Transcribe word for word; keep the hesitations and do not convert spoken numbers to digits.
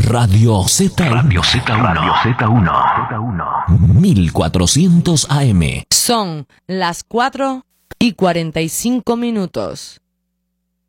Radio Z uno. Radio Z uno. Radio Z uno. mil cuatrocientos A M. Son las cuatro y cuarenta y cinco minutos.